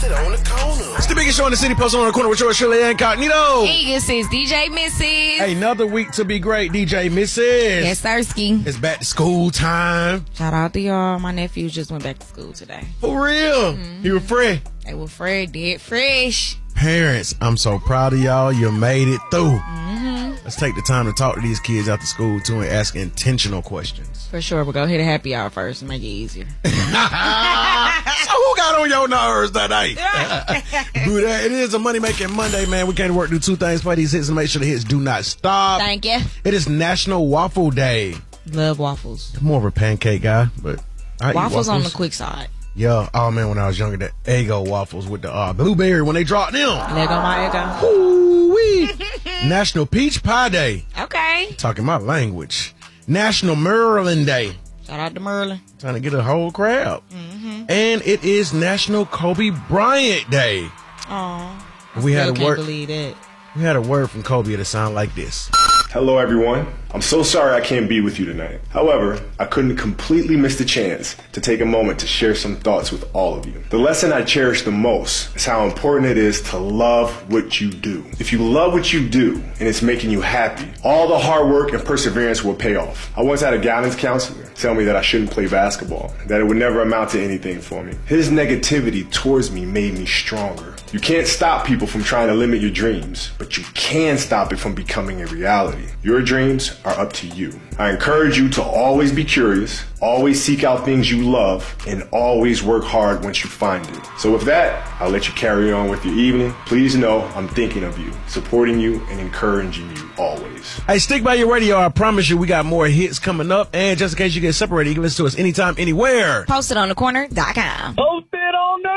Posted on the corner. It's the biggest show in the city, posted on the corner with yours, Shirley Incognito. Hey, this is DJ Mrs. Another week to be great, DJ Mrs. Yes, Sirski. It's back to school time. Shout out to y'all. My nephews just went back to school today. For real. You were free. They were fresh. Parents, I'm so proud of y'all. You made it through. Let's take the time to talk to these kids after school, too, and ask intentional questions. For sure. We'll go hit a happy hour first and make it easier. So who got on your nerves today? It is a money-making Monday, man. We came to work, do two things, play these hits, and make sure the hits do not stop. Thank you. It is National Waffle Day. Love waffles. I'm more of a pancake guy, but I eat Waffles on the quick side. Yeah. Oh, man, when I was younger, the Eggo waffles with the blueberry when they dropped them. Lego my Eggo. Ooh-wee. National Peach Pie Day. Okay. Talking my language. National Merlin Day. Shout out to Merlin. Trying to get a whole crowd. And it is National Kobe Bryant Day. Aw. We had Can't believe that. We had a word from Kobe that sounded like this. Hello, everyone. I'm so sorry I can't be with you tonight. However, I couldn't completely miss the chance to take a moment to share some thoughts with all of you. The lesson I cherish the most is how important it is to love what you do. If you love what you do and it's making you happy, all the hard work and perseverance will pay off. I once had a guidance counselor tell me that I shouldn't play basketball, that it would never amount to anything for me. His negativity towards me made me stronger. You can't stop people from trying to limit your dreams, but you can stop it from becoming a reality. Your dreams are up to you. I encourage you to always be curious, always seek out things you love, and always work hard once you find it. So with that, I'll let you carry on with your evening. Please know I'm thinking of you, supporting you, and encouraging you always. Hey, stick by your radio. I promise you we got more hits coming up. And just in case you get separated, you can listen to us anytime, anywhere. PostedOnTheCorner.com. Posted on the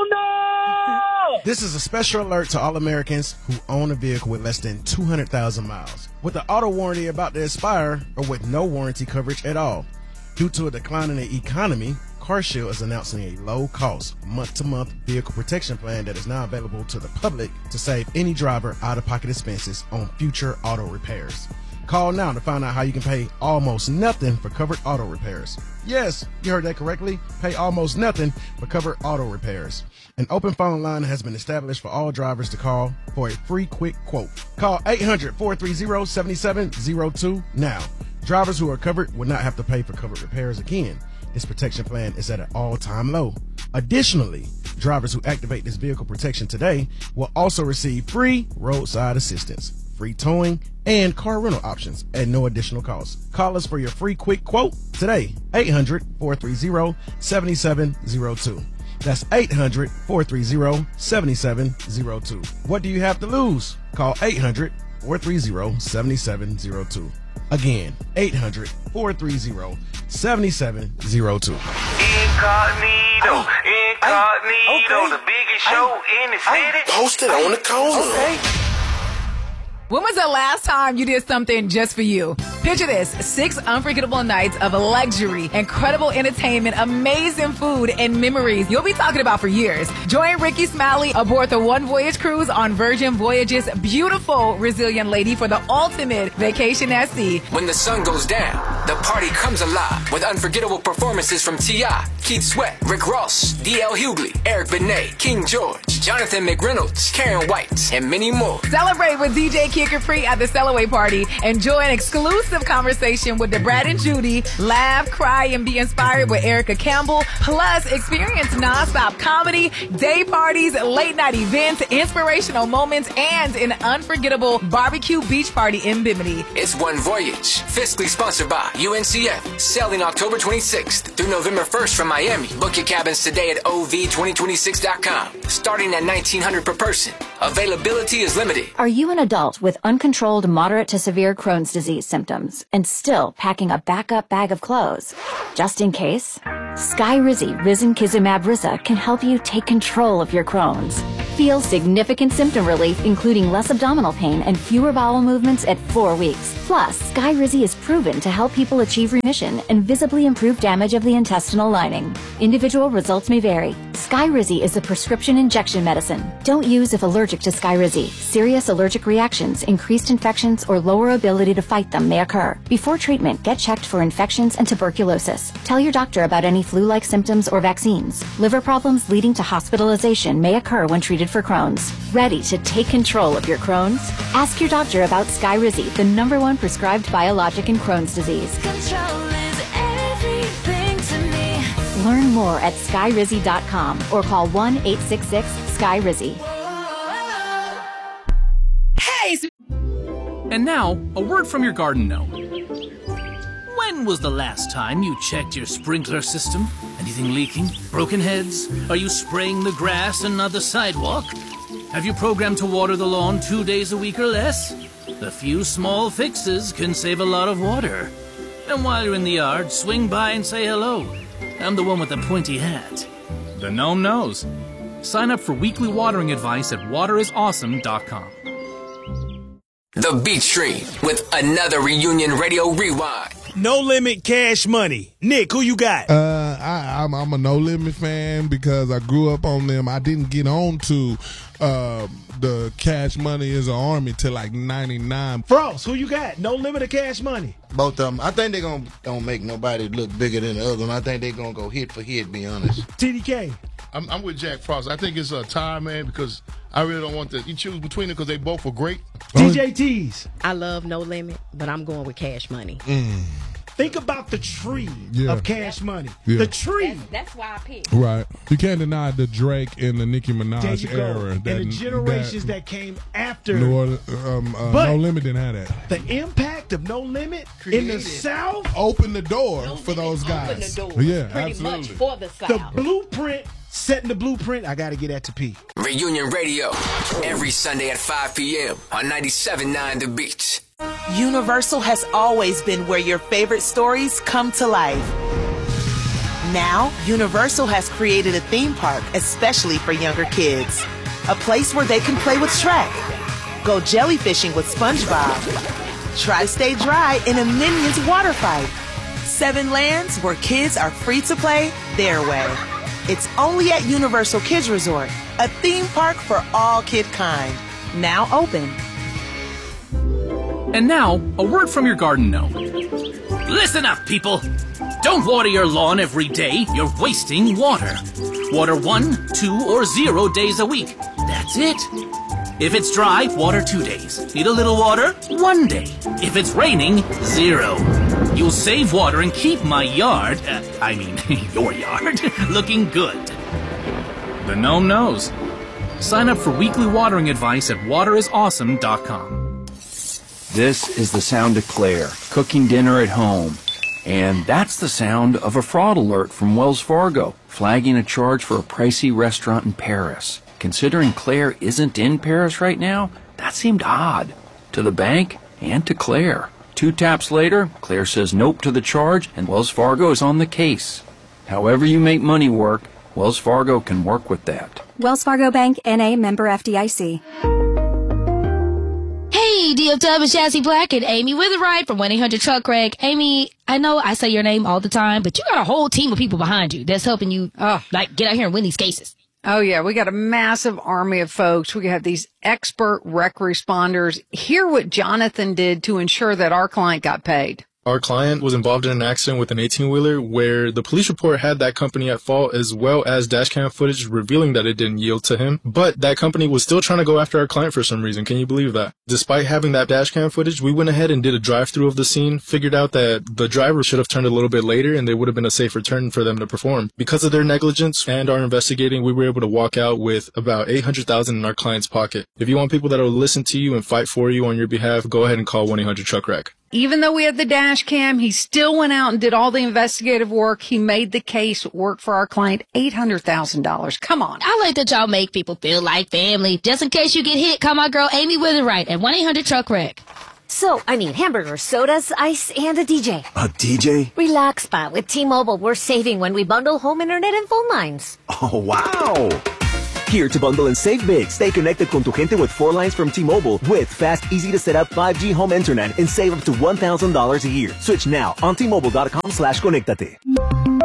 corner! This is a special alert to all Americans who own a vehicle with less than 200,000 miles, with the auto warranty about to expire, or with no warranty coverage at all. Due to a decline in the economy, CarShield is announcing a low-cost, month-to-month vehicle protection plan that is now available to the public to save any driver out-of-pocket expenses on future auto repairs. Call now to find out how you can pay almost nothing for covered auto repairs. Yes, you heard that correctly. Pay almost nothing for covered auto repairs. An open phone line has been established for all drivers to call for a free quick quote. Call 800-430-7702 now. Drivers who are covered will not have to pay for covered repairs again. This protection plan is at an all-time low. Additionally, drivers who activate this vehicle protection today will also receive free roadside assistance, free towing, and car rental options at no additional cost. Call us for your free quick quote today. 800-430-7702. That's 800-430-7702. What do you have to lose? Call 800-430-7702. Again, 800-430-7702. Incognito, the biggest show in the city. Posted on the corner. When was the last time you did something just for you? Picture this, 6 unforgettable nights of luxury, incredible entertainment, amazing food, and memories you'll be talking about for years. Join Ricky Smiley aboard the One Voyage cruise on Virgin Voyages' beautiful Resilient Lady for the ultimate vacation at sea. When the sun goes down, the party comes alive with unforgettable performances from T.I., Keith Sweat, Rick Ross, D.L. Hughley, Eric Benet, King George, Jonathan McReynolds, Karen White, and many more. Celebrate with DJ Kid Capri at the Cellaway Party. Enjoy an exclusive conversation with the Brad and Judy. Laugh, cry, and be inspired with Erica Campbell. Plus, experience nonstop comedy, day parties, late night events, inspirational moments, and an unforgettable barbecue beach party in Bimini. It's One Voyage, fiscally sponsored by UNCF, sailing October 26th through November 1st from Miami. Book your cabins today at ov2026.com, starting at $1,900 per person. Availability is limited. Are you an adult with uncontrolled moderate to severe Crohn's disease symptoms and still packing a backup bag of clothes? Just in case, Skyrizi Risankizumab Risa can help you take control of your Crohn's. Feel significant symptom relief, including less abdominal pain and fewer bowel movements at 4 weeks. Plus, Skyrizi is proven to help people achieve remission and visibly improve damage of the intestinal lining. Individual results may vary. Skyrizi is a prescription injection medicine. Don't use if allergic to Skyrizi. Serious allergic reactions, increased infections, or lower ability to fight them may occur. Before treatment, get checked for infections and tuberculosis. Tell your doctor about any flu-like symptoms or vaccines. Liver problems leading to hospitalization may occur when treated for Crohn's. Ready to take control of your Crohn's? Ask your doctor about Skyrizi, the #1 prescribed biologic in Crohn's disease. Control is everything to me. Learn more at skyrizi.com or call 1-866-SKY-RIZZI. Hey! And now, a word from your garden gnome. When was the last time you checked your sprinkler system? Anything leaking? Broken heads? Are you spraying the grass and not the sidewalk? Have you programmed to water the lawn 2 days a week or less? A few small fixes can save a lot of water. And while you're in the yard, swing by and say hello. I'm the one with the pointy hat. The gnome knows. Sign up for weekly watering advice at waterisawesome.com. The Beat Stream with another Reunion Radio Rewind. No Limit Cash Money. Nick, who you got? I'm a No Limit fan because I grew up on them. I didn't get on to the Cash Money is an Army till like 99. Frost, who you got? No Limit or Cash Money? Both of them. I think they're going to make nobody look bigger than the other one. I think they're going to go hit for hit, be honest. TDK. I'm with Jack Frost. I think it's a tie, man, because I really don't want to. You choose between them because they both are great. DJ Tees. I love No Limit, but I'm going with Cash Money. Think about the tree of Cash Money. Yeah. The tree. That's why I picked. Right. You can't deny the Drake and the Nicki Minaj era. And the generations that came after. No Limit didn't have that. The impact of No Limit in the South opened the door for those guys. Opened the door. Yeah, pretty absolutely. much for the South. The blueprint, setting the blueprint. I got to get that to P. Reunion Radio, every Sunday at 5 p.m. on 97.9 The Beat. Universal has always been where your favorite stories come to life. Now, Universal has created a theme park especially for younger kids. A place where they can play with Shrek, go jellyfishing with SpongeBob, try to stay dry in a Minions water fight. 7 lands where kids are free to play their way. It's only at Universal Kids Resort, a theme park for all kid kind. Now open. And now, a word from your garden gnome. Listen up, people. Don't water your lawn every day. You're wasting water. Water 1, 2, or 0 days a week. That's it. If it's dry, water 2 days. Need a little water? 1 day. If it's raining, 0. You'll save water and keep my yard, your yard, looking good. The gnome knows. Sign up for weekly watering advice at waterisawesome.com. This is the sound of Claire, cooking dinner at home. And that's the sound of a fraud alert from Wells Fargo, flagging a charge for a pricey restaurant in Paris. Considering Claire isn't in Paris right now, that seemed odd. To the bank and to Claire. 2 taps later, Claire says nope to the charge, and Wells Fargo is on the case. However you make money work, Wells Fargo can work with that. Wells Fargo Bank, N.A., member FDIC. Hey, DFW, it's Jazzy Black and Amy Witherite from 1-800-TRUCK-REG. Amy, I know I say your name all the time, but you got a whole team of people behind you that's helping you, get out here and win these cases. Oh, yeah. We got a massive army of folks. We have these expert rec responders. Hear what Jonathan did to ensure that our client got paid. Our client was involved in an accident with an 18-wheeler where the police report had that company at fault, as well as dash cam footage revealing that it didn't yield to him. But that company was still trying to go after our client for some reason. Can you believe that? Despite having that dash cam footage, we went ahead and did a drive-through of the scene, figured out that the driver should have turned a little bit later and there would have been a safer turn for them to perform. Because of their negligence and our investigating, we were able to walk out with about $800,000 in our client's pocket. If you want people that will listen to you and fight for you on your behalf, go ahead and call 1-800-TRUCK-REC. Even though we had the dash cam, he still went out and did all the investigative work. He made the case work for our client $800,000. Come on. I like that y'all make people feel like family. Just in case you get hit, call my girl Amy Witherite at 1-800-TRUCK-REC. So, I need hamburgers, sodas, ice, and a DJ. A DJ? Relax, Spot. With T-Mobile, we're saving when we bundle home internet and phone lines. Oh, wow! Here to bundle and save big. Stay connected con tu gente with 4 lines from T-Mobile with fast, easy to set up 5G home internet and save up to $1,000 a year. Switch now on T-Mobile.com/conectate.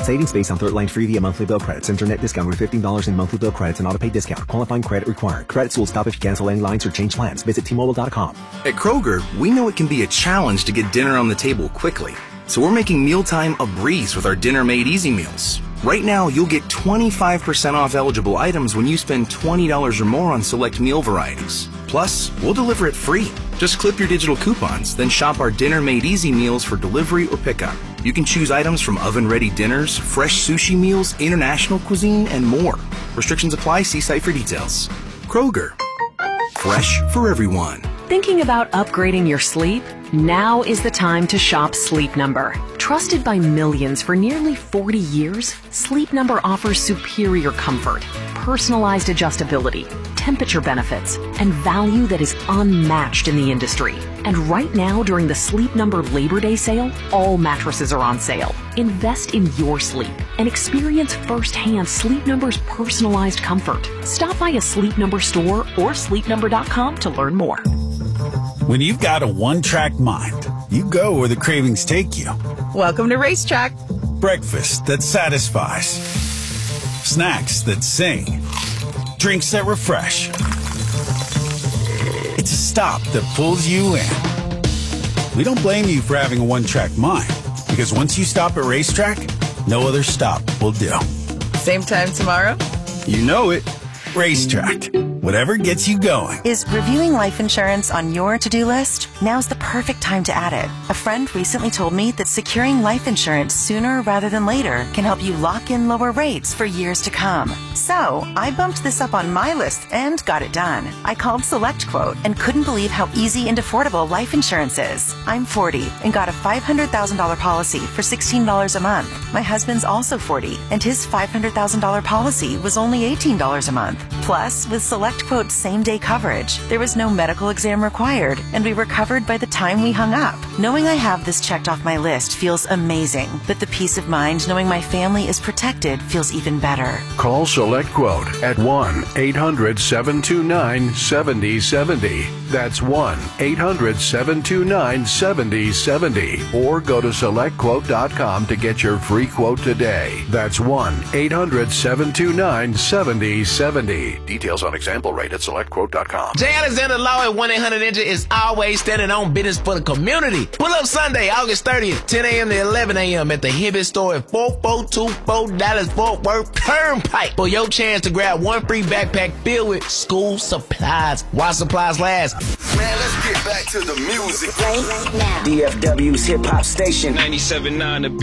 Savings based on third line free via monthly bill credits. Internet discount with $15 in monthly bill credits and auto-pay discount. Qualifying credit required. Credits will stop if you cancel any lines or change plans. Visit T-Mobile.com. At Kroger, we know it can be a challenge to get dinner on the table quickly. So we're making mealtime a breeze with our Dinner Made Easy meals. Right now, you'll get 25% off eligible items when you spend $20 or more on select meal varieties. Plus, we'll deliver it free. Just clip your digital coupons, then shop our Dinner Made Easy meals for delivery or pickup. You can choose items from oven-ready dinners, fresh sushi meals, international cuisine, and more. Restrictions apply. See site for details. Kroger. Fresh for everyone. Thinking about upgrading your sleep? Now is the time to shop Sleep Number. Trusted by millions for nearly 40 years, Sleep Number offers superior comfort, personalized adjustability, temperature benefits, and value that is unmatched in the industry. And right now, during the Sleep Number Labor Day sale, all mattresses are on sale. Invest in your sleep and experience firsthand Sleep Number's personalized comfort. Stop by a Sleep Number store or sleepnumber.com to learn more. When you've got a one-track mind, you go where the cravings take you. Welcome to Racetrack. Breakfast that satisfies. Snacks that sing. Drinks that refresh. It's a stop that pulls you in. We don't blame you for having a one-track mind, because once you stop at Racetrack, no other stop will do. Same time tomorrow? You know it. Racetrack. Whatever gets you going. Is reviewing life insurance on your to-do list? Now's the perfect time to add it. A friend recently told me that securing life insurance sooner rather than later can help you lock in lower rates for years to come. So, I bumped this up on my list and got it done. I called SelectQuote and couldn't believe how easy and affordable life insurance is. I'm 40 and got a $500,000 policy for $16 a month. My husband's also 40 and his $500,000 policy was only $18 a month. Plus, with SelectQuote's same-day coverage, there was no medical exam required, and we were covered by the time we hung up. Knowing I have this checked off my list feels amazing, but the peace of mind knowing my family is protected feels even better. Call SelectQuote at 1-800-729-7070. That's 1-800-729-7070. Or go to SelectQuote.com to get your free quote today. That's 1-800-729-7070. Details on example rate at SelectQuote.com. J. Alexander Law at 1-800-INJURY is always standing on business for the community. Pull up Sunday, August 30th, 10 a.m. to 11 a.m. at the Hibbett store at 4424 Dallas Fort Worth Turnpike for your chance to grab one free backpack filled with school supplies while supplies last. Man, let's get back to the music right now. DFW's hip hop station 97.9.